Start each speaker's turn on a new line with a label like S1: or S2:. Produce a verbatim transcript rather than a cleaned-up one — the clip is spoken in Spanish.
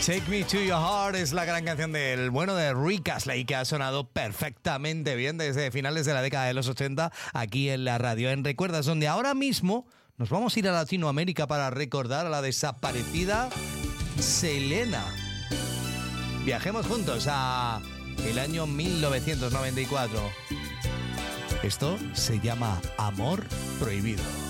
S1: Take Me to Your Heart es la gran canción del bueno de Rick Astley, que ha sonado perfectamente bien desde finales de la década de los ochenta aquí en la radio, en Recuerdas, donde ahora mismo nos vamos a ir a Latinoamérica para recordar a la desaparecida Selena. Viajemos juntos a el año mil novecientos noventa y cuatro. Esto se llama Amor Prohibido.